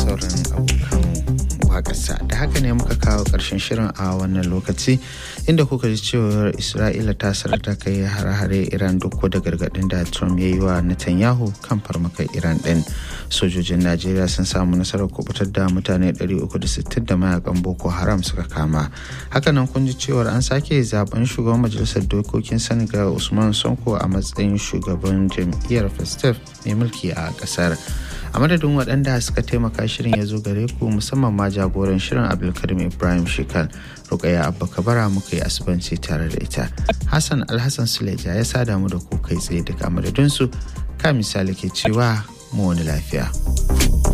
sauran abokan waƙarsa. Da haka ne muka kawo ƙarshen shirin a wannan lokaci inda kuka ji cewar Isra'ila ta sanar da kai hare-hare Iran duk da gargaɗin da Trump ya yi wa Netanyahu kan farmakar Iran ɗin. Sojojin Najeriya sun samu nasarar kubutar da mutane 360 da mayakan Boko Haram suka kama. Hakanan kun ji cewar an sake zaben shugaban majalisar dokokin Senegal Usman Sonko a matsayin shugaban jam'iyyar Festef mai mulki a ƙasar. A madadin waɗanda suka taimaka shirin ya zo gare ku musamman ma jagoran shirin Abdulkarim Ibrahim Shekal, Rukaya Abba Kabara muka yi asibanci tare da ita. Hassan Alhassan Suleja ya sada mu da ku kai tsaye daga madadinsu, ka misali ke cewa mu wani lafiya.